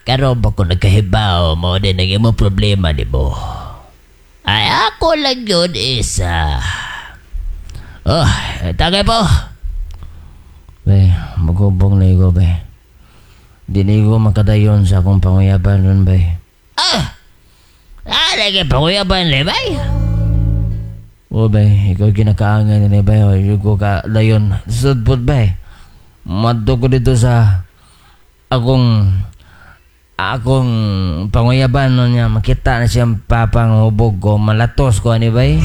Karon ba ko nagkahibaw mo din ang imong problema di mo? Ay ako lang yun isa. Oh, tagay po. Bay, magubong na igo, bay. Di na igo makadayon sa akong panguyaban nun, bay. Lagi panguyaban le bay. O, bay, ikaw ginakaangan na, bay. O, yung ka dayon. Sudpot, bay. Madto ko dito sa akong panguyaban nun niya. Makita na siyang papang hubog ko. Malatos ko, ani, bay.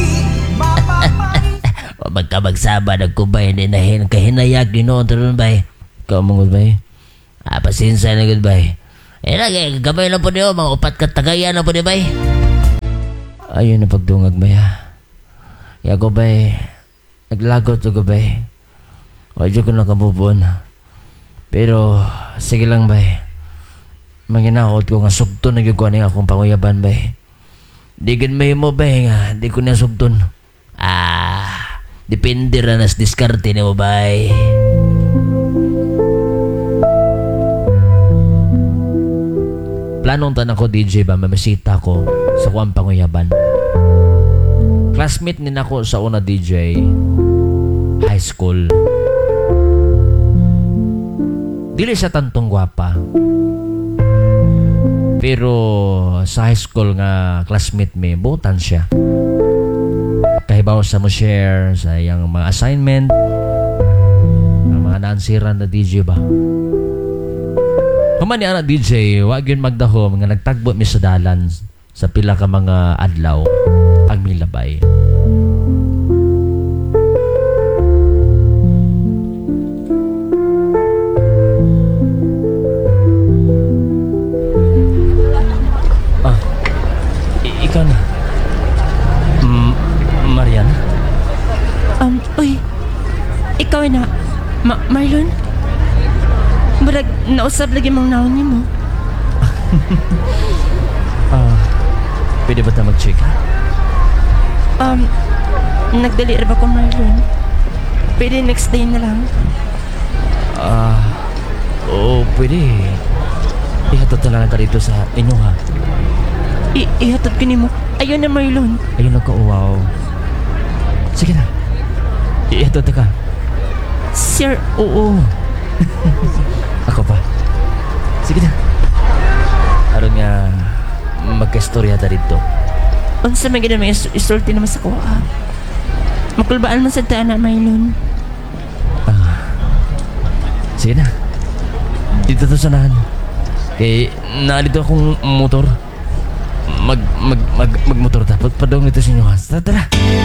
O magkabagsaba na ko bay. Hindi na kahinayag ginoon ito nun bay. Ikaw mong bay. Pasinsa na good bay. Lagi, gabay na po niyo. Mga upat katagayan na po niyo bay. Ayun na pagdungag, bay, ha. Kaya ko, bay, naglagot ko, bay. Wadyo ko nakabubon. Pero, sige lang, bay. Manginakot ko nga sugton na yung akong panguyaban, bay. Di gan may mo, bay, nga. Di ko na sugton. Depende ra nas diskarte ni mo bay. Planong tan ako, DJ, ba, mamisita ko sa kuwang panguyaban. Classmate din ako sa una, DJ, high school. Dili siya tantong gwapa. Pero sa high school nga classmate me, butan siya. Kahibaw sa mo share sa iyang mga assignment, ang mga nansiran na DJ ba. Human ni anak DJ, wag yun magdahom nga nagtagbo mi sa dalan sa pila ka mga adlaw ang milabay. Ikaw na. Marian? Uy. Ikaw na. Marlon? Barag, nausap lagi mong naon niyo mo. Pwede ba tayo mag-check? Nagdali rin ba ko, Marlon? Pwede next day na lang. Oo, pwede. Ihatod na lang ka dito sa inyo, ha? Ihatod ko ni mo. Ayun na, Marlon. Ayun ako, wow. Sige na. Ihatod na ka. Sir, oo. Ako pa. Sige na. Aron nga magka-istorya ta dito. Unsa may gina may isulti naman sa kuha. Makulbaan man sa tana, Marlon. Sige na. Dito to sanahan. Kaya naalito akong motor. Magmotor dapat padong ito sa inyo. Tara.